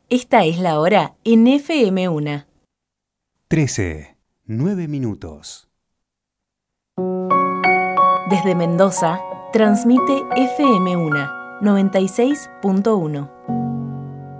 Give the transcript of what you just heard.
Esta es la hora en FM1. 13:09. Desde Mendoza, transmite FM1 96.1.